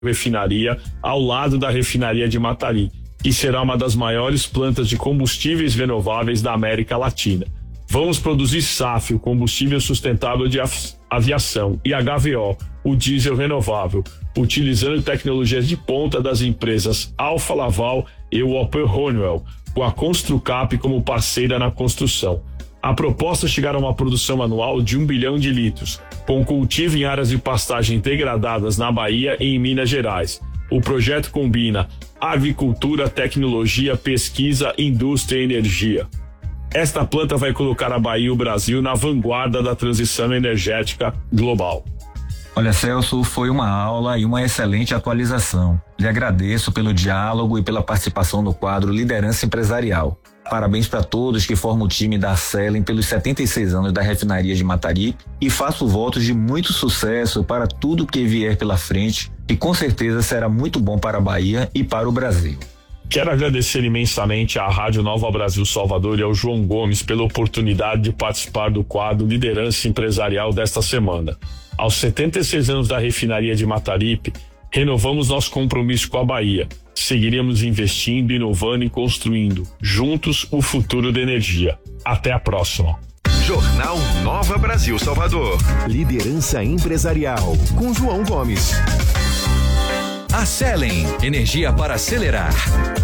refinaria ao lado da refinaria de Matari, que será uma das maiores plantas de combustíveis renováveis da América Latina. Vamos produzir SAF, o combustível sustentável de aviação, e HVO, o diesel renovável, utilizando tecnologias de ponta das empresas Alfa Laval e Whopper Honeywell, com a Construcap como parceira na construção. A proposta é chegar a uma produção anual de 1 bilhão de litros, com cultivo em áreas de pastagem degradadas na Bahia e em Minas Gerais. O projeto combina agricultura, tecnologia, pesquisa, indústria e energia. Esta planta vai colocar a Bahia e o Brasil na vanguarda da transição energética global. Olha, Celso, foi uma aula e uma excelente atualização. Lhe agradeço pelo diálogo e pela participação no quadro Liderança Empresarial. Parabéns para todos que formam o time da Selen pelos 76 anos da refinaria de Matari e faço votos de muito sucesso para tudo que vier pela frente, e com certeza será muito bom para a Bahia e para o Brasil. Quero agradecer imensamente à Rádio Nova Brasil Salvador e ao João Gomes pela oportunidade de participar do quadro Liderança Empresarial desta semana. Aos 76 anos da refinaria de Mataripe, renovamos nosso compromisso com a Bahia. Seguiremos investindo, inovando e construindo, juntos, o futuro da energia. Até a próxima. Jornal Nova Brasil Salvador. Liderança Empresarial, com João Gomes. A Selen, energia para acelerar.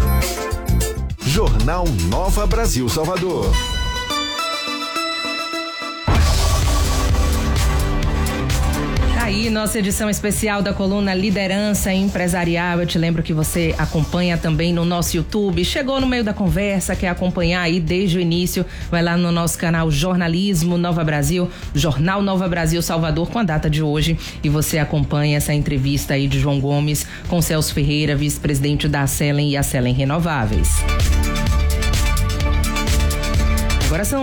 Jornal Nova Brasil Salvador. Aí, nossa edição especial da coluna Liderança Empresarial. Eu te lembro que você acompanha também no nosso YouTube. Chegou no meio da conversa, quer acompanhar aí desde o início, vai lá no nosso canal Jornalismo Nova Brasil, Jornal Nova Brasil Salvador, com a data de hoje, e você acompanha essa entrevista aí de João Gomes com Celso Ferreira, vice-presidente da Selen e a Selen Renováveis. Agora são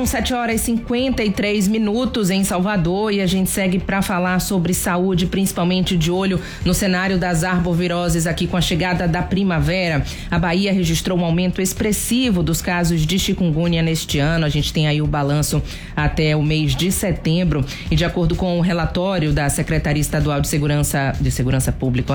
7h53 em Salvador e a gente segue para falar sobre saúde, principalmente de olho no cenário das arboviroses aqui com a chegada da primavera. A Bahia registrou um aumento expressivo dos casos de chikungunya neste ano. A gente tem aí o balanço até o mês de setembro e, de acordo com o relatório da Secretaria Estadual de Segurança Pública,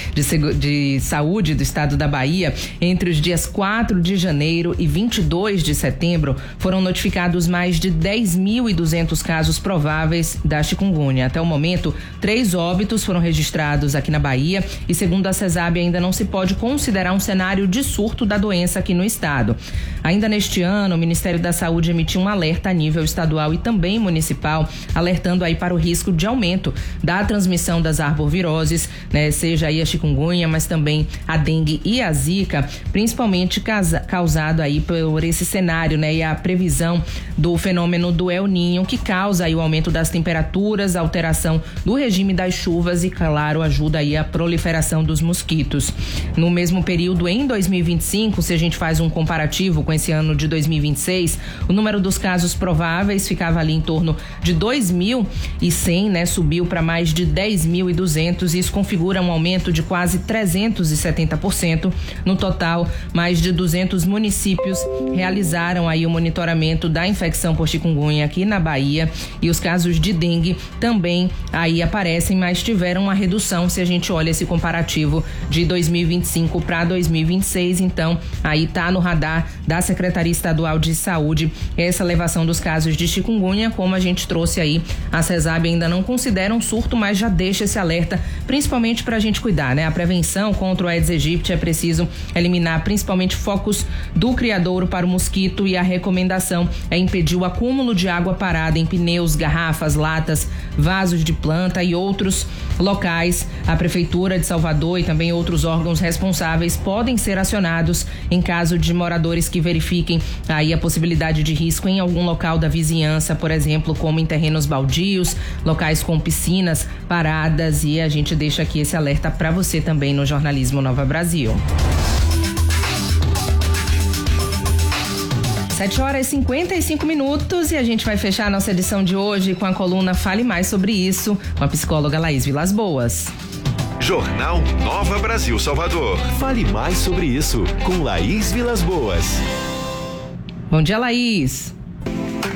de Saúde do Estado da Bahia, entre os dias 4 de janeiro e 22 de setembro foram notificados mais de 10.200 casos prováveis da chikungunya. Até o momento, 3 óbitos foram registrados aqui na Bahia e, segundo a CESAB, ainda não se pode considerar um cenário de surto da doença aqui no estado. Ainda neste ano, o Ministério da Saúde emitiu um alerta a nível estadual e também municipal, alertando aí para o risco de aumento da transmissão das arboviroses, né, seja aí a chikungunya, mas também a dengue e a zika, principalmente causado aí por esse cenário, né, e a previsão do fenômeno do El Niño, que causa aí o aumento das temperaturas, a alteração do regime das chuvas e, claro, ajuda aí a proliferação dos mosquitos. No mesmo período, em 2025, se a gente faz um comparativo com esse ano de 2026, o número dos casos prováveis ficava ali em torno de 2.100, né? Subiu para mais de 10.200 e isso configura um aumento de quase 370%. No total, mais de 200 municípios realizaram aí o monitoramento da infecção por chikungunya aqui na Bahia e os casos de dengue também aí aparecem, mas tiveram uma redução se a gente olha esse comparativo de 2025 para 2026. Então, aí tá no radar da Secretaria Estadual de Saúde essa elevação dos casos de chikungunya. Como a gente trouxe aí, a CESAB ainda não considera um surto, mas já deixa esse alerta, principalmente para a gente cuidar, né? A prevenção contra o Aedes aegypti é preciso eliminar principalmente focos do criadouro para o mosquito e a recomendação é impedir o acúmulo de água parada em pneus, garrafas, latas, vasos de planta e outros locais. A Prefeitura de Salvador e também outros órgãos responsáveis podem ser acionados em caso de moradores que verifiquem aí a possibilidade de risco em algum local da vizinhança, por exemplo, como em terrenos baldios, locais com piscinas paradas, e a gente deixa aqui esse alerta para você também no Jornalismo Nova Brasil. 7h55 e a gente vai fechar a nossa edição de hoje com a coluna Fale Mais Sobre Isso, com a psicóloga Laís Vilas Boas. Jornal Nova Brasil Salvador. Fale mais sobre isso com Laís Vilas Boas. Bom dia, Laís.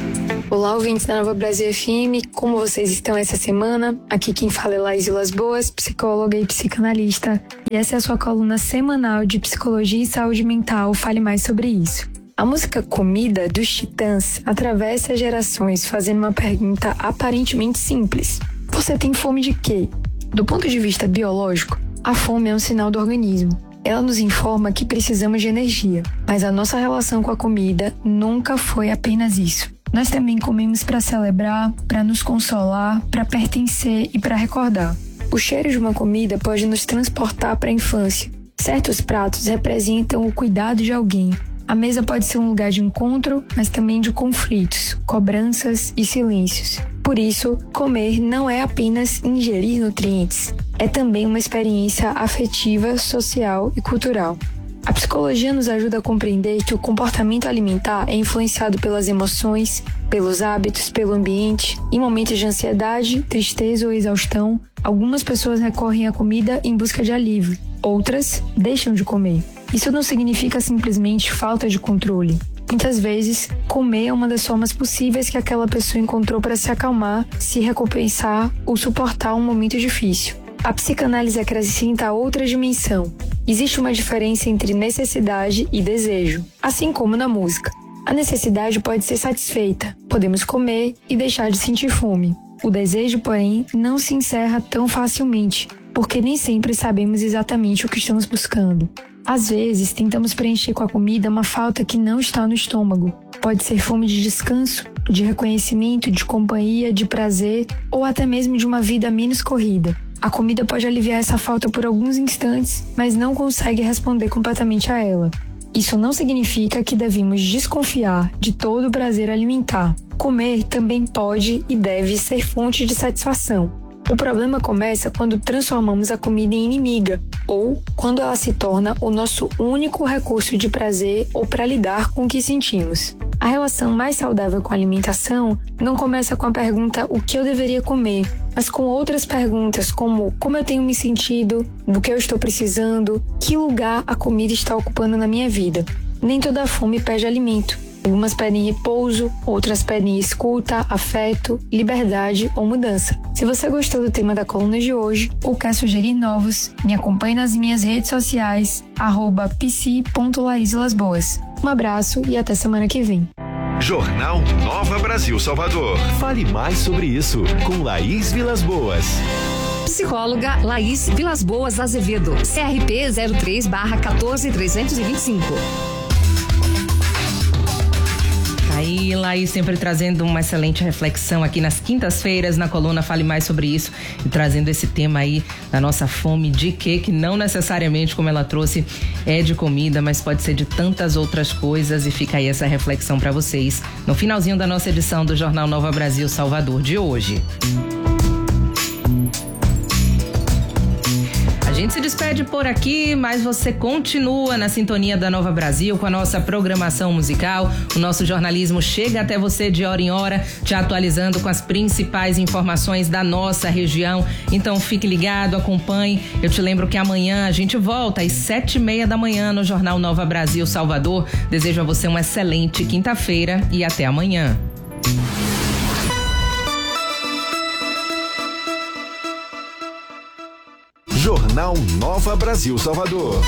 Olá, ouvintes da Nova Brasil FM, como vocês estão essa semana? Aqui quem fala é Laís Vilas Boas, psicóloga e psicanalista, e essa é a sua coluna semanal de Psicologia e Saúde Mental. Fale mais sobre isso. A música Comida, dos Titãs, atravessa gerações fazendo uma pergunta aparentemente simples. Você tem fome de quê? Do ponto de vista biológico, a fome é um sinal do organismo. Ela nos informa que precisamos de energia, mas a nossa relação com a comida nunca foi apenas isso. Nós também comemos para celebrar, para nos consolar, para pertencer e para recordar. O cheiro de uma comida pode nos transportar para a infância. Certos pratos representam o cuidado de alguém. A mesa pode ser um lugar de encontro, mas também de conflitos, cobranças e silêncios. Por isso, comer não é apenas ingerir nutrientes, é também uma experiência afetiva, social e cultural. A psicologia nos ajuda a compreender que o comportamento alimentar é influenciado pelas emoções, pelos hábitos, pelo ambiente. Em momentos de ansiedade, tristeza ou exaustão, algumas pessoas recorrem à comida em busca de alívio, outras deixam de comer. Isso não significa simplesmente falta de controle. Muitas vezes, comer é uma das formas possíveis que aquela pessoa encontrou para se acalmar, se recompensar ou suportar um momento difícil. A psicanálise acrescenta outra dimensão. Existe uma diferença entre necessidade e desejo, assim como na música. A necessidade pode ser satisfeita, podemos comer e deixar de sentir fome. O desejo, porém, não se encerra tão facilmente, porque nem sempre sabemos exatamente o que estamos buscando. Às vezes, tentamos preencher com a comida uma falta que não está no estômago. Pode ser fome de descanso, de reconhecimento, de companhia, de prazer ou até mesmo de uma vida menos corrida. A comida pode aliviar essa falta por alguns instantes, mas não consegue responder completamente a ela. Isso não significa que devemos desconfiar de todo o prazer alimentar. Comer também pode e deve ser fonte de satisfação. O problema começa quando transformamos a comida em inimiga, ou quando ela se torna o nosso único recurso de prazer ou para lidar com o que sentimos. A relação mais saudável com a alimentação não começa com a pergunta o que eu deveria comer, mas com outras perguntas como eu tenho me sentido, do que eu estou precisando, que lugar a comida está ocupando na minha vida. Nem toda fome pede alimento. Algumas pedem repouso, outras pedem escuta, afeto, liberdade ou mudança. Se você gostou do tema da coluna de hoje ou quer sugerir novos, me acompanhe nas minhas redes sociais, @psi.laisvilasboas. Um abraço e até semana que vem. Jornal Nova Brasil Salvador. Fale mais sobre isso com Laís Vilas Boas. Psicóloga Laís Vilas Boas Azevedo, CRP 03/14325. Aí, Laís sempre trazendo uma excelente reflexão aqui nas quintas-feiras na coluna Fale Mais Sobre Isso e trazendo esse tema aí da nossa fome de quê, que não necessariamente, como ela trouxe, é de comida, mas pode ser de tantas outras coisas, e fica aí essa reflexão para vocês no finalzinho da nossa edição do Jornal Nova Brasil Salvador de hoje. A gente se despede por aqui, mas você continua na sintonia da Nova Brasil com a nossa programação musical. O nosso jornalismo chega até você de hora em hora, te atualizando com as principais informações da nossa região. Então fique ligado, acompanhe. Eu te lembro que amanhã a gente volta às 7:30 da manhã no Jornal Nova Brasil Salvador. Desejo a você uma excelente quinta-feira e até amanhã. Jornal Nova Brasil Salvador.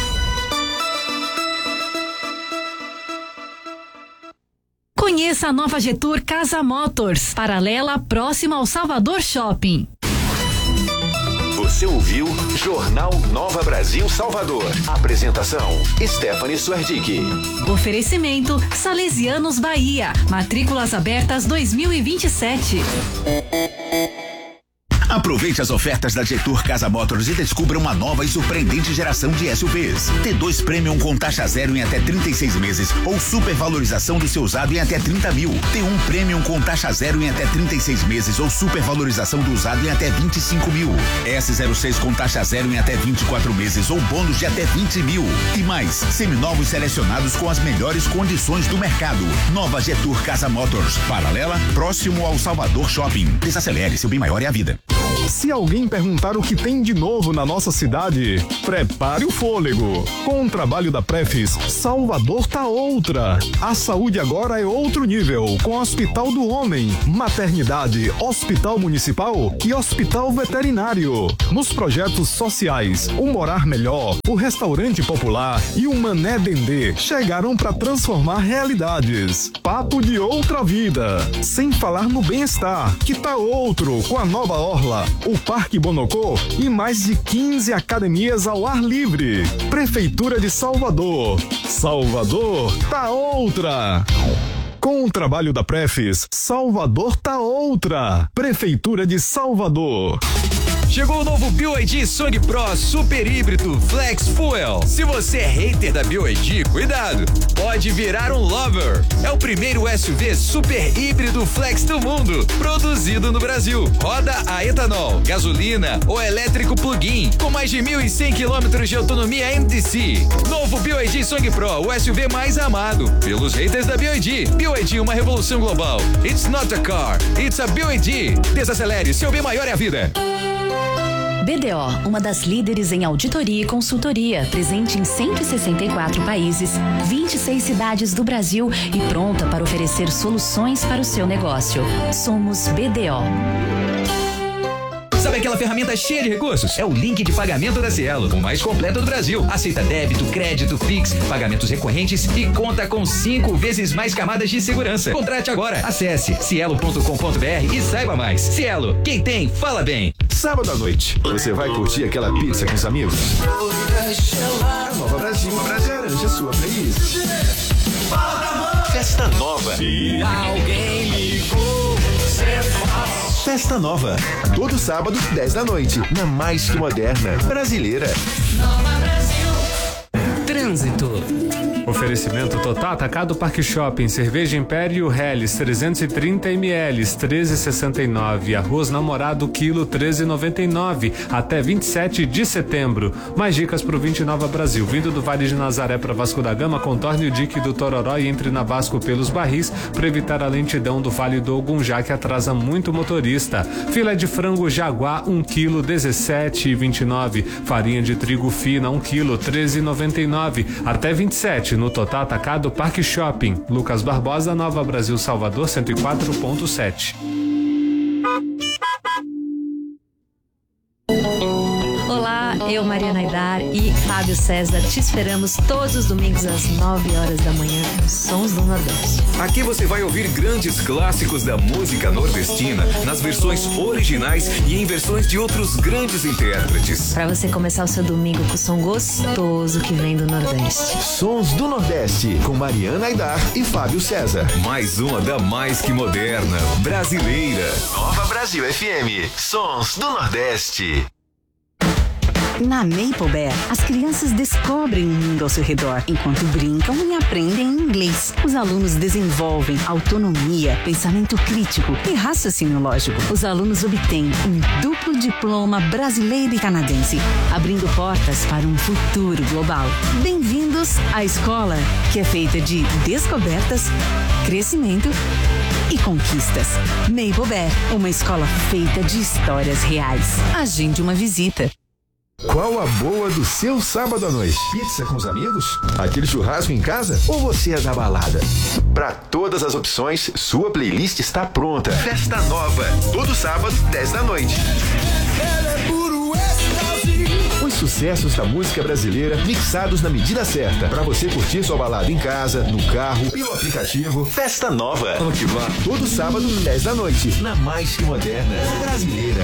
Conheça a nova Getur Casa Motors, paralela próxima ao Salvador Shopping. Você ouviu Jornal Nova Brasil Salvador. Apresentação: Stephanie Suerdick. Oferecimento: Salesianos Bahia. Matrículas abertas 2027. Aproveite as ofertas da Getur Casa Motors e descubra uma nova e surpreendente geração de SUVs. T2 Premium com taxa zero em até 36 meses ou supervalorização do seu usado em até 30 mil. T1 Premium com taxa zero em até 36 meses ou supervalorização do usado em até 25 mil. S06 com taxa zero em até 24 meses ou bônus de até 20 mil. E mais, seminovos selecionados com as melhores condições do mercado. Nova Getur Casa Motors, paralela, próximo ao Salvador Shopping. Desacelere, seu bem maior é a vida. Se alguém perguntar o que tem de novo na nossa cidade, prepare o fôlego. Com o trabalho da Prefis, Salvador tá outra. A saúde agora é outro nível, com Hospital do Homem, Maternidade, Hospital Municipal e Hospital Veterinário. Nos projetos sociais, o Morar Melhor, o Restaurante Popular e o Mané Dendê chegaram para transformar realidades. Papo de outra vida. Sem falar no bem-estar, que tá outro, com a nova orla, o Parque Bonocô e mais de 15 academias ao ar livre. Prefeitura de Salvador. Salvador tá outra. Com o trabalho da Prefis, Salvador tá outra. Prefeitura de Salvador. Chegou o novo BYD Song Pro Super Híbrido Flex Fuel. Se você é hater da BYD, cuidado, pode virar um lover. É o primeiro SUV super híbrido flex do mundo, produzido no Brasil. Roda a etanol, gasolina ou elétrico plug-in, com mais de 1.100 km de autonomia MDC. Novo BYD Song Pro, o SUV mais amado pelos haters da BYD. BYD, uma revolução global. It's not a car, it's a BYD. Desacelere, seu bem maior é a vida. BDO, uma das líderes em auditoria e consultoria, presente em 164 países, 26 cidades do Brasil e pronta para oferecer soluções para o seu negócio. Somos BDO. Sabe aquela ferramenta cheia de recursos? É o link de pagamento da Cielo, o mais completo do Brasil. Aceita débito, crédito, Pix, pagamentos recorrentes e conta com 5 vezes mais camadas de segurança. Contrate agora. Acesse cielo.com.br e saiba mais. Cielo, quem tem, fala bem. Sábado à noite, você vai curtir aquela pizza com os amigos? A Nova Brasil garante a sua playlist. Festa Nova. Se alguém ligou, você faz. Festa Nova. Todo sábado, 10 da noite, na mais que moderna brasileira. Nova Brasil. Trânsito. Oferecimento Total Atacado Parque Shopping, cerveja Império Helles 330 ml 13,69, arroz Namorado quilo 13,99 até 27 de setembro. Mais dicas pro 29 Brasil, vindo do Vale de Nazaré para Vasco da Gama, contorne o dique do Tororó e entre na Vasco pelos barris para evitar a lentidão do Vale do Ogunjá, que atrasa muito motorista. Filé de frango Jaguar 1 kg 17,29, farinha de trigo fina 1 kg 13,99 até 27 no Total Atacado Parque Shopping. Lucas Barbosa, Nova Brasil, Salvador 104.7. Olá, eu, Mariana Aidar e Fábio César te esperamos todos os domingos às 9 horas da manhã nos Sons do Nordeste. Aqui você vai ouvir grandes clássicos da música nordestina nas versões originais e em versões de outros grandes intérpretes. Para você começar o seu domingo com o som gostoso que vem do Nordeste. Sons do Nordeste, com Mariana Aidar e Fábio César. Mais uma da mais que moderna, brasileira. Nova Brasil FM, Sons do Nordeste. Na Maple Bear, as crianças descobrem o mundo ao seu redor, enquanto brincam e aprendem inglês. Os alunos desenvolvem autonomia, pensamento crítico e raciocínio lógico. Os alunos obtêm um duplo diploma brasileiro e canadense, abrindo portas para um futuro global. Bem-vindos à escola, que é feita de descobertas, crescimento e conquistas. Maple Bear, uma escola feita de histórias reais. Agende uma visita. Qual a boa do seu sábado à noite? Pizza com os amigos? Aquele churrasco em casa? Ou você é da balada? Para todas as opções, sua playlist está pronta. Festa Nova, todo sábado, 10 da noite. Os sucessos da música brasileira mixados na medida certa, para você curtir sua balada em casa, no carro, pelo aplicativo. Festa Nova, todo sábado, 10 da noite, na mais que moderna brasileira.